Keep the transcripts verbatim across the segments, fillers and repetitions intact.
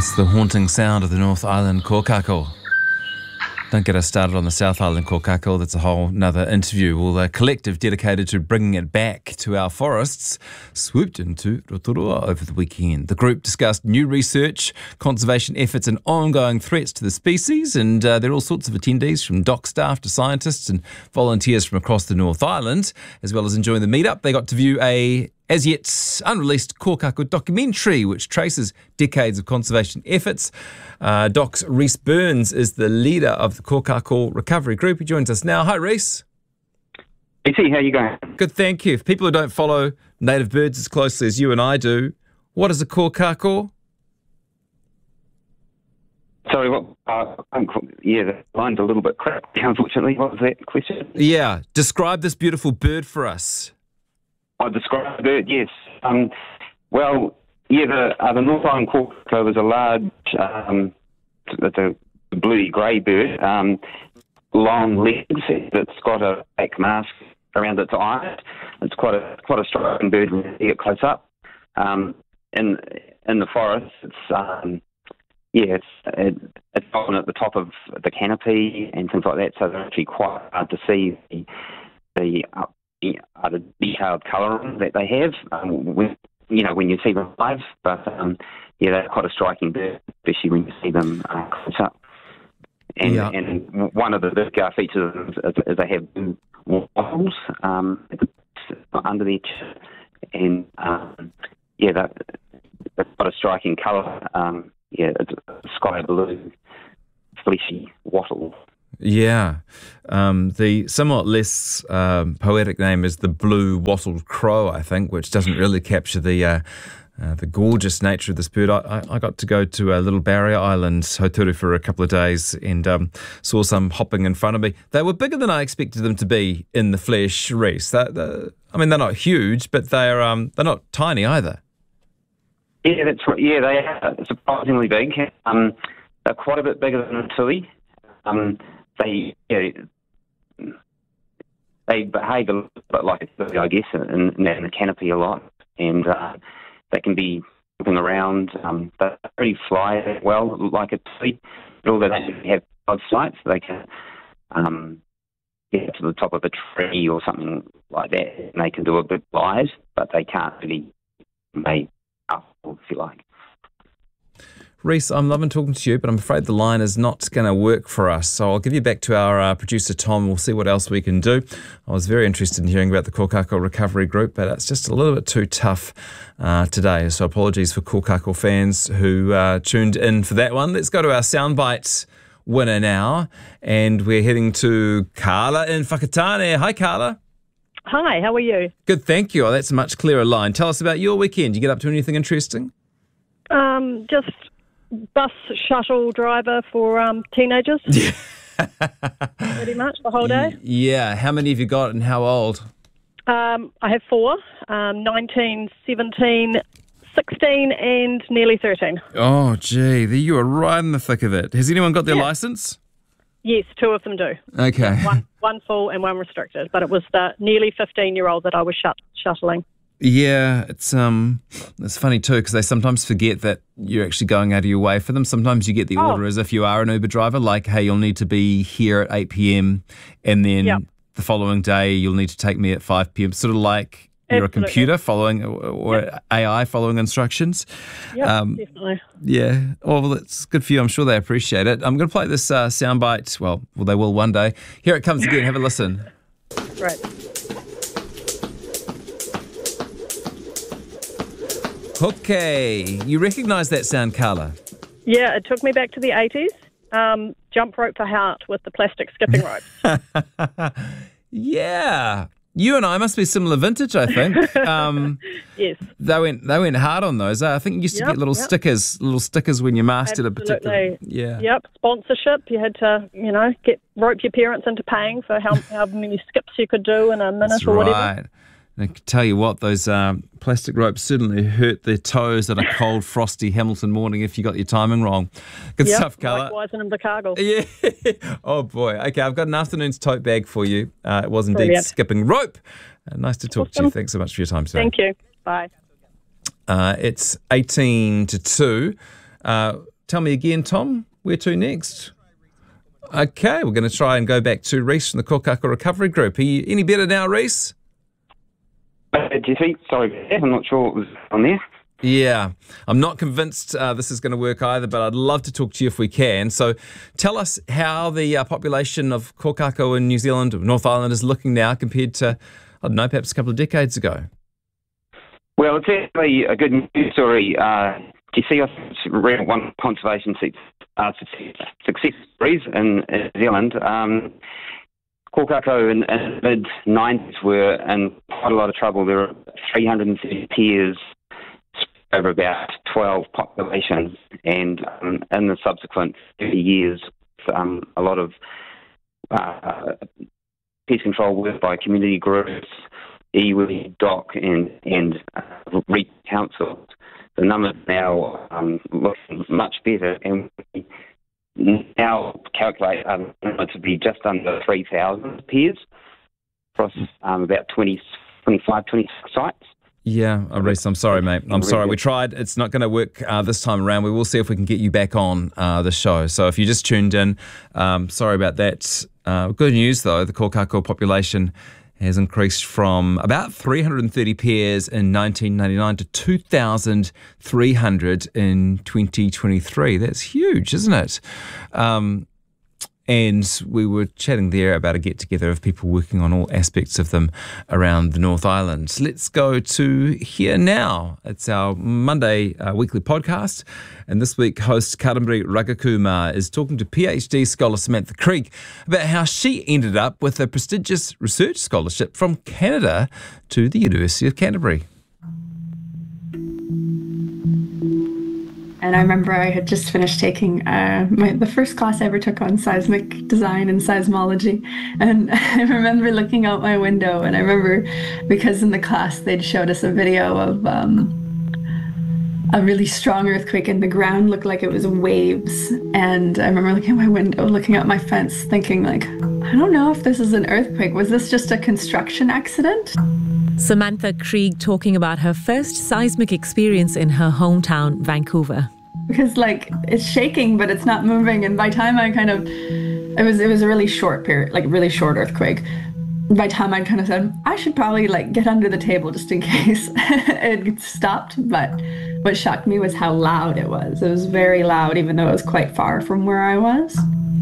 It's the haunting sound of the North Island kōkako. Don't get us started on the South Island kōkako. That's a whole nother interview. Well, a collective dedicated to bringing it back to our forests swooped into Rotorua over the weekend. The group discussed new research, conservation efforts and ongoing threats to the species, and uh, there are all sorts of attendees from dock staff to scientists and volunteers from across the North Island. As well as enjoying the meetup, they got to view a as yet unreleased kōkako documentary which traces decades of conservation efforts. Uh, Doc's Rhys Burns is the leader of the kōkako recovery group. He joins us now. Hi, Rhys. Hey, how you going? Good, thank you. For people who don't follow native birds as closely as you and I do, what is a kōkako? Sorry, what? Uh, yeah, the line's a little bit cracked, unfortunately. What was that question? Yeah, describe this beautiful bird for us. I described the bird, yes. Um, well, yeah, the, uh, the North Island kōkako is a large, um, it's a bluey-grey bird, um, long legs. It's got a black mask around its eyes. It's quite a quite a striking bird when you get close up. Um, in in the forest, it's um, yeah, it's it, it's often at the top of the canopy and things like that. So they're actually quite hard to see the the uh, Uh, the detailed colouring that they have, um, when, you know, when you see them live. But um, yeah, they're quite a striking bird, especially when you see them uh, close up. And, yeah. and one of the big uh, features is, is they have blue wattles um, under their chin, and um, yeah, that, that's quite a striking colour. Um, yeah, it's sky blue, fleshy wattle. Yeah. Um, the somewhat less um, poetic name is the blue wattled crow, I think, which doesn't really capture the uh, uh, the gorgeous nature of this bird. I, I got to go to a little barrier island, Hauturu, for a couple of days and um, saw some hopping in front of me. They were bigger than I expected them to be in the flesh, Rhys. They're, they're, I mean, they're not huge, but they're um, they're not tiny either. Yeah, that's right. Yeah, they are surprisingly big. Um, they're quite a bit bigger than a tui. Um, They yeah, they behave a little bit like a bird, I guess, in, in the canopy a lot, and uh, they can be moving around. Um, they pretty fly well, like a tree, but although they don't have pod sights, they can um, get to the top of a tree or something like that, and they can do a bit glide, but they can't really make up, if you like. Rhys, I'm loving talking to you, but I'm afraid the line is not going to work for us. So I'll give you back to our uh, producer, Tom. We'll see what else we can do. I was very interested in hearing about the kōkako recovery group, but it's just a little bit too tough uh, today. So apologies for kōkako fans who uh, tuned in for that one. Let's go to our soundbite winner now. And we're heading to Carla in Whakatane. Hi, Carla. Hi, how are you? Good, thank you. Oh, that's a much clearer line. Tell us about your weekend. You get up to anything interesting? Um, just... bus shuttle driver for um, teenagers. Pretty much the whole day. Yeah. How many have you got and how old? Um, I have four, um, nineteen, seventeen, sixteen and nearly thirteen. Oh, gee. You are right in the thick of it. Has anyone got their yeah. licence? Yes, two of them do. Okay. One, one full and one restricted, but it was the nearly fifteen-year-old that I was shut, shuttling. Yeah, it's um, it's funny too because they sometimes forget that you're actually going out of your way for them. Sometimes you get the oh. order as if you are an Uber driver, like, hey, you'll need to be here at eight p.m. and then yep. the following day you'll need to take me at five p.m. Sort of like you're Absolutely. a computer following or yep. A I following instructions. Yeah, um, definitely. Yeah, oh, well, it's good for you. I'm sure they appreciate it. I'm going to play this uh, soundbite. Well, well, they will one day. Here it comes again. Have a listen. Right. Okay, you recognise that sound, Carla? Yeah, it took me back to the eighties. Um, jump rope for heart with the plastic skipping rope. Yeah, you and I must be similar vintage, I think. Um, yes, they went they went hard on those. I think you used to yep, get little yep. stickers, little stickers when you mastered Absolutely. a particular. Yeah. Yep. Sponsorship. You had to, you know, get rope your parents into paying for how how many skips you could do in a minute That's or whatever. Right. I can tell you what, those um, plastic ropes certainly hurt their toes at a cold, frosty Hamilton morning if you got your timing wrong. Good yep, stuff, Carla. Likewise in Invercargill. Yeah. Oh, boy. Okay, I've got an afternoon's tote bag for you. Uh, it was indeed Brilliant. skipping rope. Uh, nice to talk awesome. to you. Thanks so much for your time today. Thank you. Bye. Uh, it's eighteen to two. Uh, tell me again, Tom, where to next? Okay, we're going to try and go back to Reese from the Kokako Recovery Group. Are you any better now, Reese? Uh, Jesse, sorry, I'm not sure what was on there. Yeah, I'm not convinced uh, this is going to work either, but I'd love to talk to you if we can. So tell us how the uh, population of Kokako in New Zealand, North Island, is looking now compared to, I don't know, perhaps a couple of decades ago. Well, it's actually a good news story. Uh, you see, I've read one conservation uh, success stories in, in New Zealand. Um, Kokako in, in the mid nineties were in quite a lot of trouble. There were three hundred thirty pairs over about twelve populations, and um, in the subsequent thirty years, um, a lot of uh, pest control work by community groups, iwi, D O C, and, and uh, regional councils. The numbers now um, looking much better, and we now calculate um, it to be just under three thousand pairs across um, about twenty, twenty-five, twenty-six sites. Yeah, oh, Reese, I'm sorry, mate. I'm sorry. We tried. It's not going to work uh, this time around. We will see if we can get you back on uh, the show. So if you just tuned in, um, sorry about that. Uh, good news, though. The Kokako population has increased from about three hundred thirty pairs in nineteen ninety-nine to two thousand three hundred in twenty twenty-three. That's huge, isn't it? Um, and we were chatting there about a get-together of people working on all aspects of them around the North Island. Let's go to Here Now. It's our Monday uh, weekly podcast. And this week, host Kadambri Ragakumar is talking to PhD scholar Samantha Krieg about how she ended up with a prestigious research scholarship from Canada to the University of Canterbury. And I remember I had just finished taking uh, my, the first class I ever took on seismic design and seismology. And I remember looking out my window, and I remember because in the class they'd showed us a video of um, a really strong earthquake, and the ground looked like it was waves. And I remember looking at my window, looking at my fence, thinking like, I don't know if this is an earthquake. Was this just a construction accident? Samantha Krieg talking about her first seismic experience in her hometown, Vancouver. Because like it's shaking, but it's not moving. And by the time I kind of, it was it was a really short period, like really short earthquake. By the time I kind of said, I should probably like get under the table just in case it stopped. But what shocked me was how loud it was. It was very loud, even though it was quite far from where I was.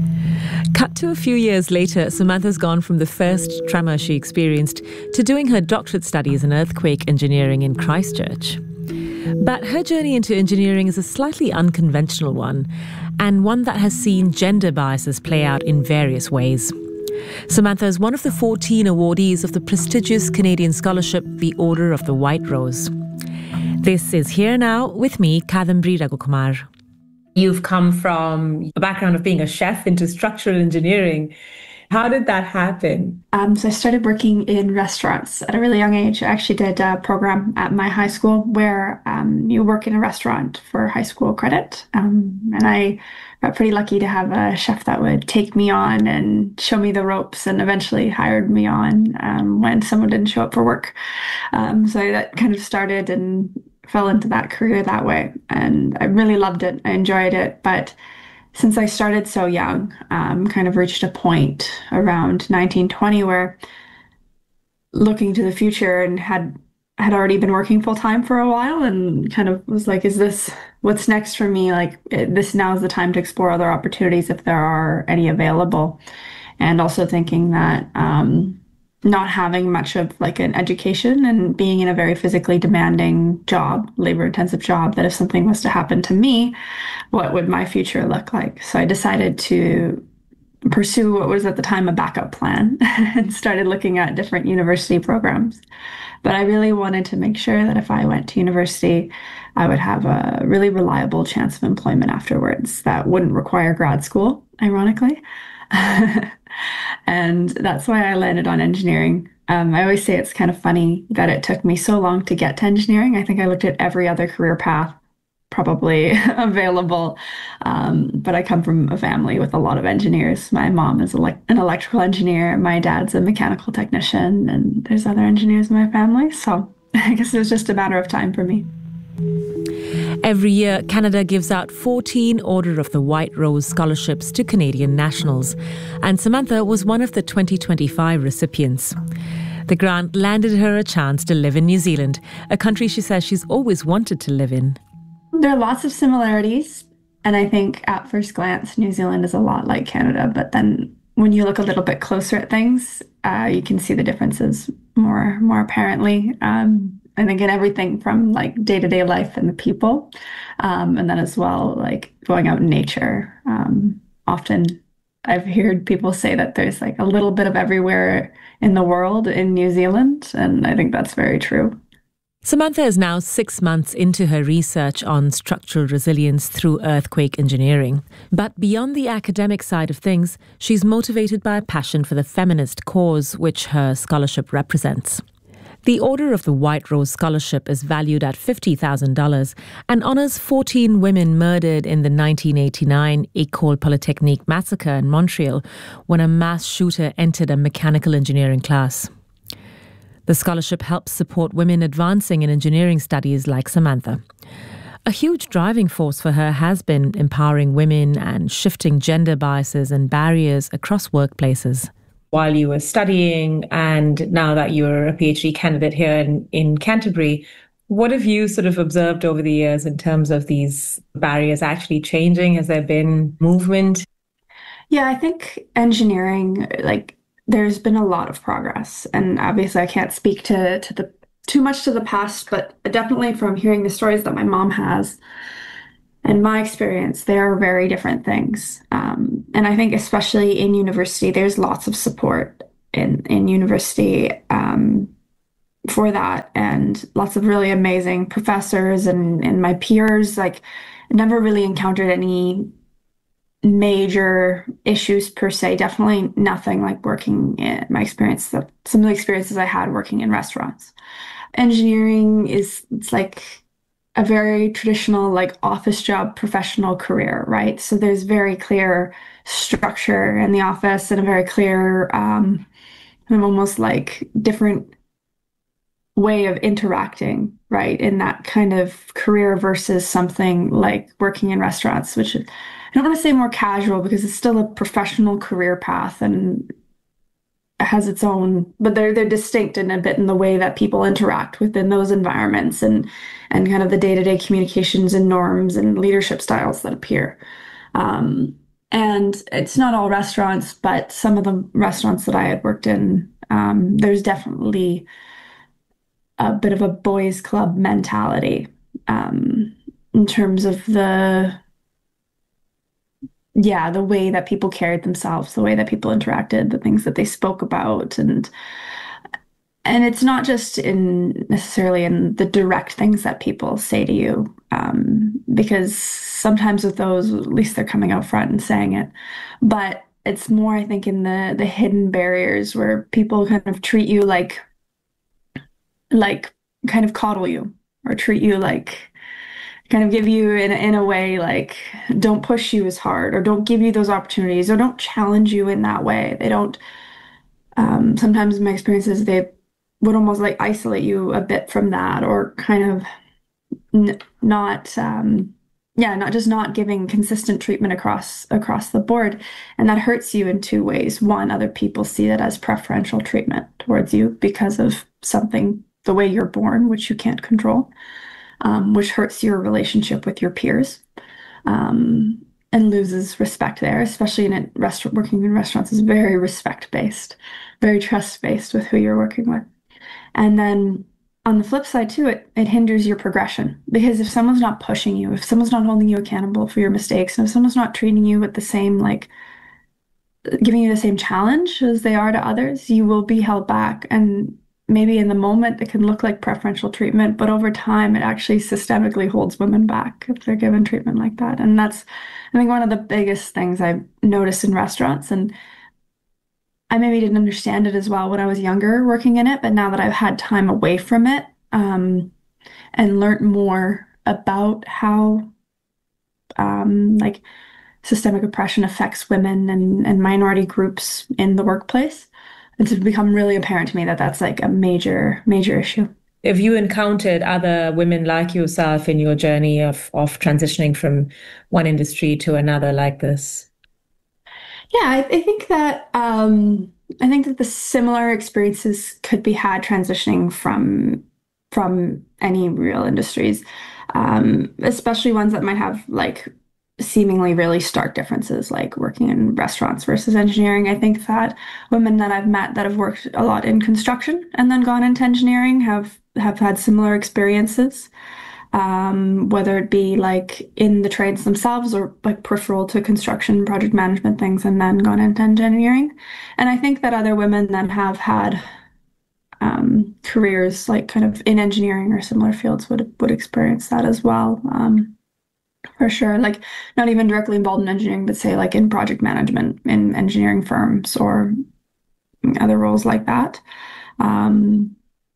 Cut to a few years later, Samantha's gone from the first tremor she experienced to doing her doctorate studies in earthquake engineering in Christchurch. But her journey into engineering is a slightly unconventional one, and one that has seen gender biases play out in various ways. Samantha is one of the fourteen awardees of the prestigious Canadian scholarship, the Order of the White Rose. This is Here Now with me, Kadambri Ragakumar. You've come from a background of being a chef into structural engineering. How did that happen? Um, so I started working in restaurants at a really young age. I actually did a program at my high school where um, you work in a restaurant for high school credit. Um, and I got pretty lucky to have a chef that would take me on and show me the ropes, and eventually hired me on um, when someone didn't show up for work. Um, so that kind of started and fell into that career that way. And I really loved it. I enjoyed it. But since I started so young, um, kind of reached a point around nineteen, twenty where looking to the future, and had had already been working full time for a while, and kind of was like, is this what's next for me? Like it, this now is the time to explore other opportunities if there are any available. And also thinking that um, not having much of like an education and being in a very physically demanding job, labor intensive job, that if something was to happen to me, what would my future look like? So I decided to pursue what was at the time a backup plan and started looking at different university programs. But I really wanted to make sure that if I went to university, I would have a really reliable chance of employment afterwards that wouldn't require grad school, ironically. And that's why I landed on engineering. Um, I always say it's kind of funny that it took me so long to get to engineering. I think I looked at every other career path probably available. Um, but I come from a family with a lot of engineers. My mom is ele- an electrical engineer. My dad's a mechanical technician, and there's other engineers in my family. So I guess it was just a matter of time for me. Every year, Canada gives out fourteen Order of the White Rose scholarships to Canadian nationals, and Samantha was one of the twenty twenty-five recipients. The grant landed her a chance to live in New Zealand, a country she says she's always wanted to live in. There are lots of similarities, and I think at first glance, New Zealand is a lot like Canada, but then when you look a little bit closer at things, uh, you can see the differences more, more apparently. Um, I think in everything from like day-to-day life and the people, um, and then as well, like going out in nature. Um, often I've heard people say that there's like a little bit of everywhere in the world in New Zealand, and I think that's very true. Samantha is now six months into her research on structural resilience through earthquake engineering. But beyond the academic side of things, she's motivated by a passion for the feminist cause which her scholarship represents. The Order of the White Rose Scholarship is valued at fifty thousand dollars and honours fourteen women murdered in the nineteen eighty-nine École Polytechnique massacre in Montreal when a mass shooter entered a mechanical engineering class. The scholarship helps support women advancing in engineering studies like Samantha. A huge driving force for her has been empowering women and shifting gender biases and barriers across workplaces. While you were studying and now that you're a PhD candidate here in, in Canterbury, what have you sort of observed over the years in terms of these barriers actually changing? Has there been movement? Yeah, I think engineering, like, there's been a lot of progress. And obviously I can't speak to, to the too much to the past, but definitely from hearing the stories that my mom has and my experience, they are very different things. Um, and I think especially in university, there's lots of support in, in university um, for that, and lots of really amazing professors and, and my peers. Like, I never really encountered any major issues per se. Definitely nothing like working in my experience, some of the experiences I had working in restaurants. Engineering is, it's like a very traditional like office job, professional career, right? So there's very clear structure in the office and a very clear, um, kind of almost like different way of interacting, right? In that kind of career versus something like working in restaurants, which is, I don't want to say more casual because it's still a professional career path and has its own, but they're they're distinct in a bit in the way that people interact within those environments and and kind of the day-to-day communications and norms and leadership styles that appear. Um, and it's not all restaurants, but some of the restaurants that I had worked in, um, there's definitely a bit of a boys' club mentality um, in terms of the yeah, the way that people carried themselves, the way that people interacted, the things that they spoke about. And and it's not just in necessarily in the direct things that people say to you, um, because sometimes with those, at least they're coming out front and saying it. But it's more, I think, in the the hidden barriers where people kind of treat you like, like kind of coddle you or treat you like, kind of give you in, in a way like don't push you as hard or don't give you those opportunities or don't challenge you in that way. They don't, um, sometimes in my experiences, they would almost like isolate you a bit from that or kind of n- not, um, yeah, not just not giving consistent treatment across across the board. And that hurts you in two ways. One, other people see that as preferential treatment towards you because of something, the way you're born, which you can't control. Um, which hurts your relationship with your peers um, and loses respect there, especially in a restaurant. Working in restaurants is very respect-based, very trust-based with who you're working with. And then on the flip side too, it, it hinders your progression because if someone's not pushing you, if someone's not holding you accountable for your mistakes, and if someone's not treating you with the same, like giving you the same challenge as they are to others, you will be held back. And maybe in the moment it can look like preferential treatment, but over time it actually systemically holds women back if they're given treatment like that. And that's, I think, one of the biggest things I've noticed in restaurants. And I maybe didn't understand it as well when I was younger working in it, but now that I've had time away from it um, and learned more about how um, like systemic oppression affects women and, and minority groups in the workplace, it's become really apparent to me that that's like a major, major issue. Have you encountered other women like yourself in your journey of, of transitioning from one industry to another like this? Yeah, I, I think that um, I think that the similar experiences could be had transitioning from from any real industries, um, especially ones that might have like seemingly really stark differences, like working in restaurants versus engineering. I think that women that I've met that have worked a lot in construction and then gone into engineering have have had similar experiences, um, whether it be like in the trades themselves or like peripheral to construction project management things and then gone into engineering. And I think that other women then have had um, careers like kind of in engineering or similar fields would would experience that as well. Um, for sure. Like not even directly involved in engineering, but say like in project management in engineering firms or other roles like that. Um,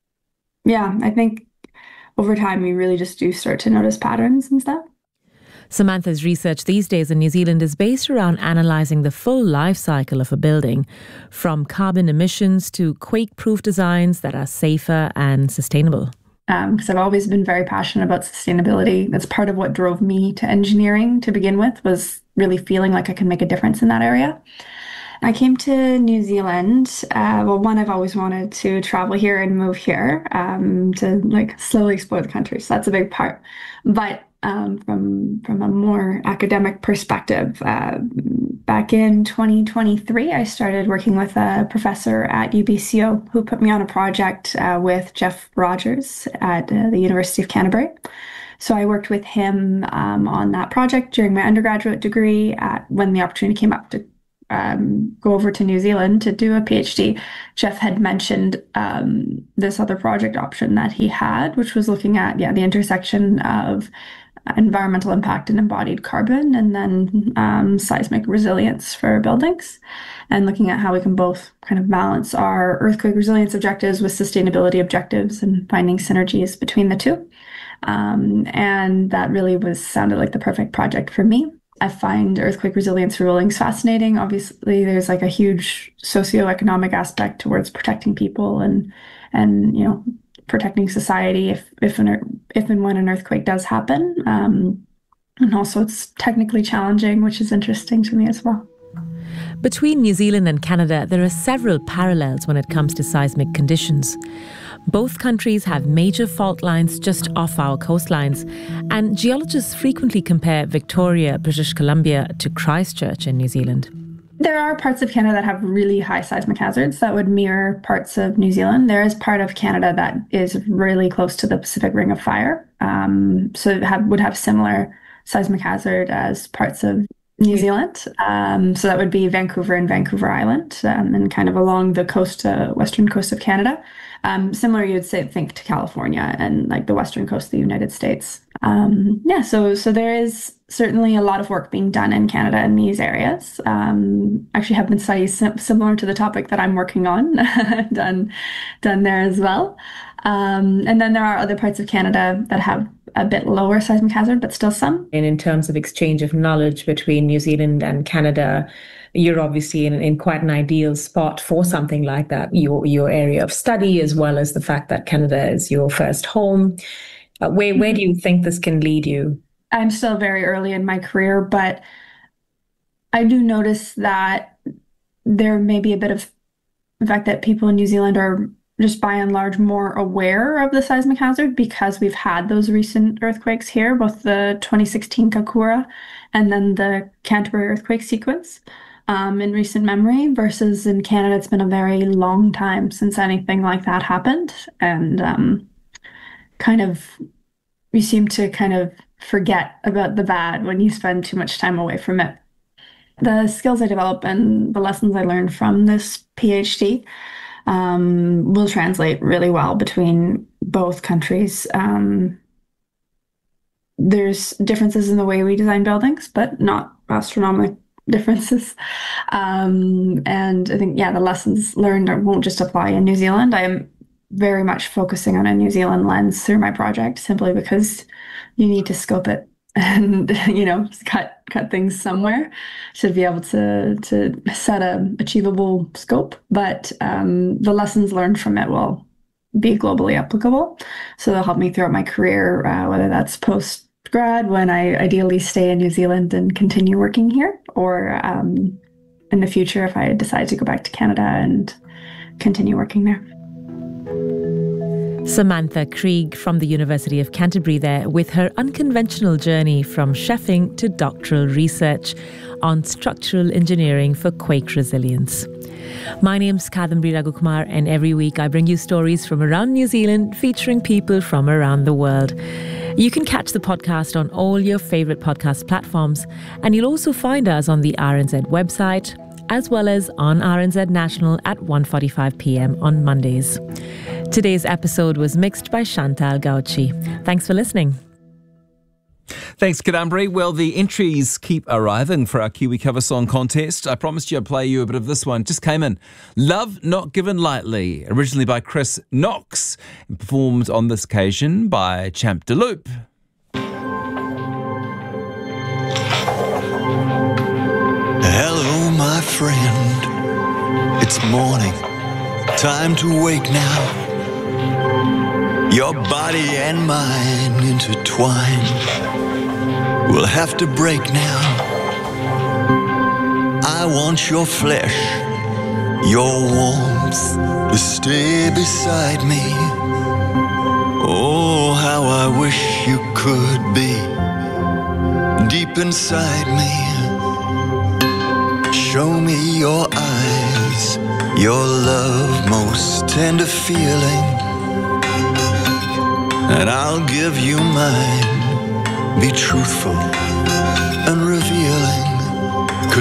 yeah, I think over time we really just do start to notice patterns and stuff. Samantha's research these days in New Zealand is based around analysing the full life cycle of a building, from carbon emissions to quake-proof designs that are safer and sustainable. Because um, I've always been very passionate about sustainability. That's part of what drove me to engineering to begin with, was really feeling like I could make a difference in that area. I came to New Zealand. Uh, well, one, I've always wanted to travel here and move here um, to like slowly explore the country. So that's a big part. But um, from from a more academic perspective, uh, back in twenty twenty-three, I started working with a professor at U B C O who put me on a project uh, with Jeff Rogers at uh, the University of Canterbury. So I worked with him um, on that project during my undergraduate degree at, when the opportunity came up to um, go over to New Zealand to do a PhD. Jeff had mentioned um, this other project option that he had, which was looking at yeah the intersection of environmental impact and embodied carbon, and then um, seismic resilience for buildings, and looking at how we can both kind of balance our earthquake resilience objectives with sustainability objectives and finding synergies between the two. Um, and that really was sounded like the perfect project for me. I find earthquake resilience for buildings fascinating. Obviously, there's like a huge socioeconomic aspect towards protecting people and and you know protecting society if if an if and when an earthquake does happen. Um, and also, it's technically challenging, which is interesting to me as well. Between New Zealand and Canada, there are several parallels when it comes to seismic conditions. Both countries have major fault lines just off our coastlines, and geologists frequently compare Victoria, British Columbia, to Christchurch in New Zealand. There are parts of Canada that have really high seismic hazards that would mirror parts of New Zealand. There is part of Canada that is really close to the Pacific Ring of Fire, um, so it have, would have similar seismic hazard as parts of New Zealand. Um, so that would be Vancouver and Vancouver Island, um, and kind of along the coast, uh, western coast of Canada. Um, similar, you'd say, think to California and like the western coast of the United States. Um, yeah, so so there is certainly a lot of work being done in Canada in these areas. Um, actually, have been studies sim- similar to the topic that I'm working on done done there as well. Um, and then there are other parts of Canada that have a bit lower seismic hazard, but still some. And in terms of exchange of knowledge between New Zealand and Canada, you're obviously in, in quite an ideal spot for something like that, your your area of study, as well as the fact that Canada is your first home. Uh, where, where do you think this can lead you? I'm still very early in my career, but I do notice that there may be a bit of the fact that people in New Zealand are just by and large more aware of the seismic hazard because we've had those recent earthquakes here, both the twenty sixteen Kakura and then the Canterbury earthquake sequence um, in recent memory, versus in Canada, it's been a very long time since anything like that happened. And um, kind of, you seem to kind of forget about the bad when you spend too much time away from it. The skills I develop and the lessons I learned from this PhD um, will translate really well between both countries. Um, there's differences in the way we design buildings, but not astronomical differences. Um, and I think, yeah, the lessons learned won't just apply in New Zealand. I am very much focusing on a New Zealand lens through my project, simply because you need to scope it and, you know, cut cut things somewhere to be able to to set a achievable scope. But um, the lessons learned from it will be globally applicable. So they'll help me throughout my career, uh, whether that's post-grad, when I ideally stay in New Zealand and continue working here, or um, in the future if I decide to go back to Canada and continue working there. Samantha Krieg from the University of Canterbury there, with her unconventional journey from chefing to doctoral research on structural engineering for quake resilience. My name's Kadambari Raghukumar, and every week I bring you stories from around New Zealand featuring people from around the world. You can catch the podcast on all your favourite podcast platforms, and you'll also find us on the R N Z website, as well as on R N Z National at one forty-five p m on Mondays. Today's episode was mixed by Chantal Gauchi. Thanks for listening. Thanks, Kadambari. Well, the entries keep arriving for our Kiwi Cover Song contest. I promised you I'd play you a bit of this one. Just came in. Love Not Given Lightly, originally by Chris Knox, and performed on this occasion by Champ de Loop. Hello, my friend. It's morning. Time to wake now. Your body and mine intertwined. We'll have to break now. I want your flesh, your warmth to stay beside me. Oh, how I wish you could be deep inside me. Show me your eyes, your love, most tender feeling, and I'll give you mine. Be truthful and revealing.